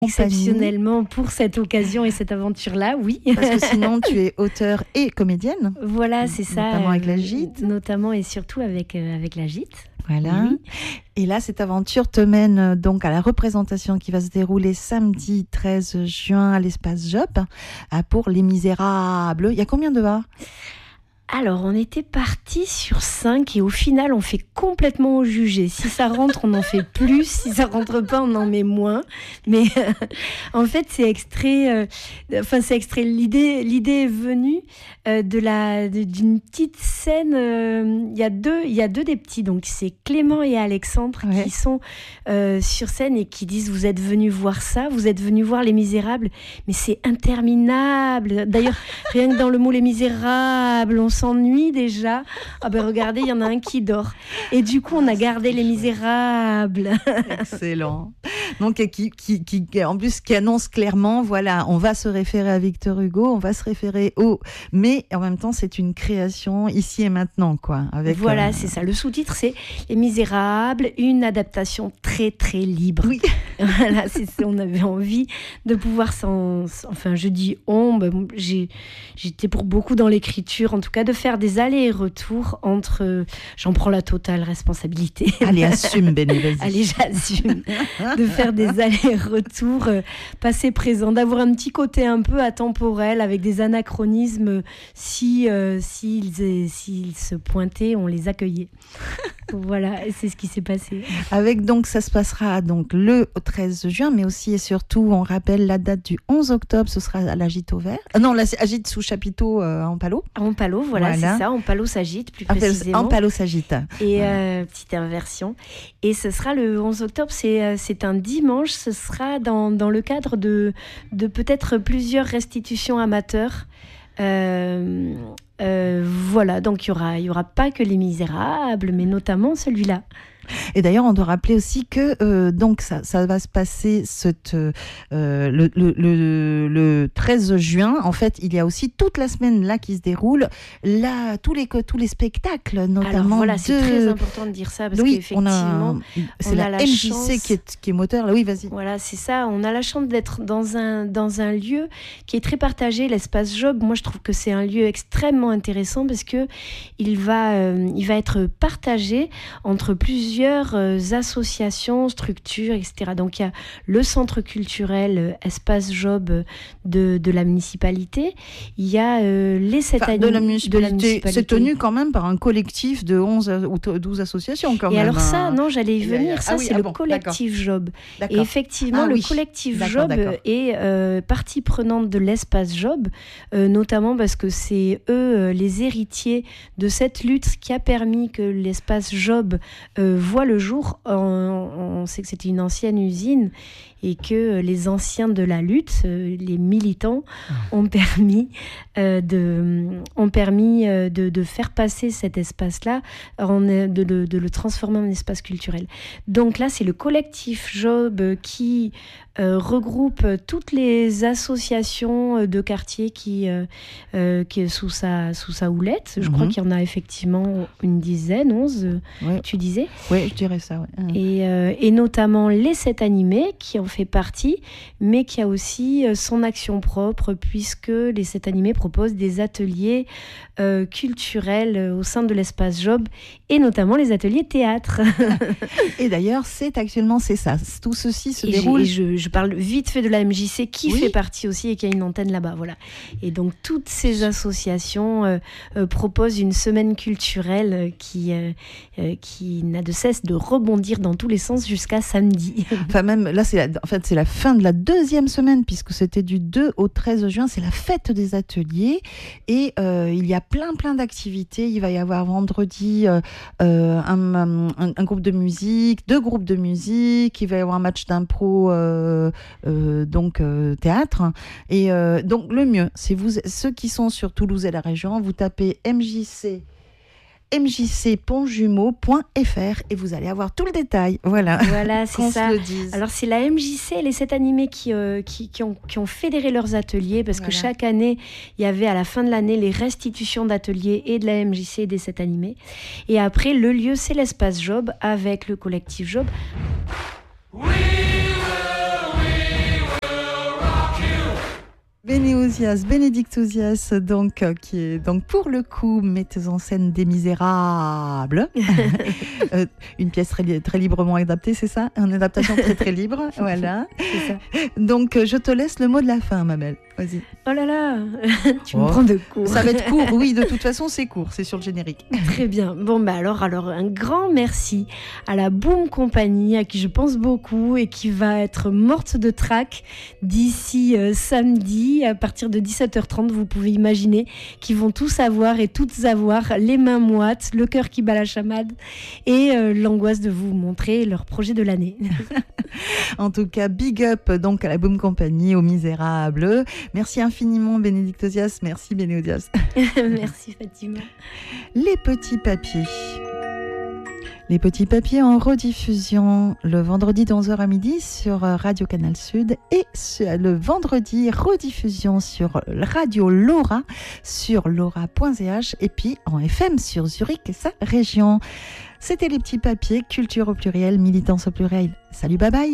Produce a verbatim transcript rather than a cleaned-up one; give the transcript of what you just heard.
Exceptionnellement pour cette occasion et cette aventure-là, oui. Parce que sinon, tu es auteure et comédienne. Voilà, c'est ça. Notamment avec la euh, Gîte. Notamment et surtout avec, euh, avec la Gîte. Voilà. Oui. Et là, cette aventure te mène euh, donc à la représentation qui va se dérouler samedi treize juin à l'Espace Job à pour Les Misérables. Il y a combien de A? Alors, on était parti sur cinq et au final, on fait complètement au jugé. Si ça rentre, on en fait plus. Si ça rentre pas, on en met moins. Mais euh, en fait, c'est extrait. Euh, enfin, c'est extrait. L'idée, l'idée est venue euh, de la de- d'une petite scène. euh, Il y a deux, il y a deux des petits. Donc, c'est Clément et Alexandre Ouais. qui sont euh, sur scène et qui disent: vous êtes venus voir ça, vous êtes venus voir Les Misérables, mais c'est interminable. D'ailleurs, rien que dans le mot Les Misérables, on s'ennuie déjà. Ah ben regardez, il y en a un qui dort. Et du coup, on a gardé Les Misérables. Excellent. Donc, et qui, qui, qui, en plus, qui annonce clairement, voilà, on va se référer à Victor Hugo, on va se référer au... Mais en même temps, c'est une création ici et maintenant, quoi. Avec, Voilà, euh, c'est ça. Le sous-titre, c'est Les Misérables, une adaptation très très libre. Oui. Voilà, c'est ça. On avait envie de pouvoir s'en... Enfin, je dis on, ben, j'ai... j'étais pour beaucoup dans l'écriture, en tout cas, de faire des allers et retours entre... euh, J'en prends la totale responsabilité. Allez, assume, Béné, vas-y. Allez, j'assume. De faire des allers-retours euh, passé-présent, d'avoir un petit côté un peu atemporel avec des anachronismes. Si, euh, s'ils, euh, s'ils se pointaient, on les accueillait. Voilà, et c'est ce qui s'est passé. Avec donc, ça se passera donc le treize juin, mais aussi et surtout, on rappelle la date du onze octobre, ce sera à la Gîte au Vert. Euh, non, la Gîte sous chapiteau euh, en Palo. En palo, voilà, Voilà. c'est ça. En palo s'agite, plus En précisément. Palo s'agite. Et Voilà. euh, petite inversion. Et ce sera le onze octobre, c'est, euh, c'est un dimanche. Ce sera dans, dans le cadre de, de peut-être plusieurs restitutions amateurs. Euh, euh, voilà, donc il y aura, il y aura pas que Les Misérables, mais notamment celui-là. Et d'ailleurs, on doit rappeler aussi que euh, donc ça, ça va se passer cette, euh, le, le, le, le treize juin. En fait, il y a aussi toute la semaine là qui se déroule, là, tous, les, tous les spectacles, notamment. Alors voilà, c'est de... très important de dire ça parce oui, qu'effectivement, on a, c'est on la, a la M J C chance- qui est, qui est moteur. Là. Oui, vas-y. voilà, c'est ça. On a la chance d'être dans un, dans un lieu qui est très partagé, l'espace Job. Moi, je trouve que c'est un lieu extrêmement intéressant parce que il va, euh, il va être partagé entre plusieurs euh, associations, structures, et cetera. Donc, il y a le centre culturel euh, Espace Job de, de la municipalité. Il y a euh, les sept Enfin, années de la municipalité, c'est municipalité. tenu quand même par un collectif de onze ou douze associations quand Et même. alors ça, hein. non, j'allais y Il y a- il y a- venir. Ça, ah oui, c'est ah le bon, collectif Job. Et D'accord. effectivement, Ah le oui. collectif D'accord, Job d'accord. est euh, partie prenante de l'espace Job, euh, notamment parce que c'est eux euh, les héritiers de cette lutte qui a permis que l'espace Job euh, voit le jour. On, on sait que c'était une ancienne usine et que les anciens de la lutte, euh, les militants, ont permis, euh, de, ont permis euh, de, de faire passer cet espace-là, en, euh, de, de, de le transformer en espace culturel. Donc là, c'est le collectif Job qui euh, regroupe toutes les associations de quartier qui, euh, euh, qui est sous sa, sous sa houlette. Je crois Mhm. qu'il y en a effectivement une dizaine, onze, euh, Oui, tu disais. ouais, je dirais ça. Ouais. Et, euh, et notamment les sept animés qui en fait partie, mais qui a aussi euh, son action propre puisque les sept animés proposent des ateliers euh, culturels euh, au sein de l'espace Job et notamment les ateliers théâtre. Et d'ailleurs, c'est actuellement c'est ça. Tout ceci se Et, j'ai- déroule. et je, je parle vite fait de la M J C qui Oui. fait partie aussi et qui a une antenne là-bas. Voilà. Et donc toutes ces associations euh, euh, proposent une semaine culturelle euh, qui, euh, euh, qui n'a de cesse de rebondir dans tous les sens jusqu'à samedi. Enfin même là, c'est la, en fait c'est la fin de la deuxième semaine puisque c'était du deux au treize juin. C'est la fête des ateliers et euh, il y a plein plein d'activités. Il va y avoir vendredi euh, euh, un, un, un groupe de musique, deux groupes de musique. Il va y avoir un match d'impro euh, euh, donc euh, théâtre. Et euh, donc le mieux, c'est vous ceux qui sont sur Toulouse et la région, vous tapez M J C. m j c pont jumeau point f r et vous allez avoir tout le détail. Voilà. Voilà, c'est Qu'on ça. se le dise. Alors c'est la M J C et les sept animés qui, euh, qui, qui, ont, qui ont fédéré leurs ateliers parce que Voilà. chaque année, il y avait à la fin de l'année les restitutions d'ateliers et de la M J C et des sept animés. Et après, le lieu, c'est l'espace Job avec le collectif Job. Oui Bénéosias, Bénédicte Ozias, donc, euh, qui est donc pour le coup metteuse en scène des Misérables. euh, une pièce très, très librement adaptée, c'est ça? Une adaptation très très libre, voilà. C'est ça. Donc euh, je te laisse le mot de la fin, ma belle. Vas-y. Oh là là, tu Oh. me prends de court. Ça va être court, oui, de toute façon c'est court, c'est sur le générique. Très bien. Bon, bah alors, alors, un grand merci à la Boom Company, à qui je pense beaucoup et qui va être morte de trac d'ici euh, samedi à partir de dix-sept heures trente. Vous pouvez imaginer qu'ils vont tous avoir et toutes avoir les mains moites, le cœur qui bat la chamade et euh, l'angoisse de vous montrer leur projet de l'année. En tout cas, big up donc à la Boom Company, aux Misérables. Merci infiniment Bénédicte Ozias, merci Bénéodias. Merci Fatima. Les petits papiers. Les petits papiers en rediffusion le vendredi de onze heures à midi sur Radio Canal Sud et le vendredi rediffusion sur Radio Laura sur laura point c h et puis en F M sur Zurich et sa région. C'était les petits papiers, culture au pluriel, militance au pluriel. Salut, bye bye.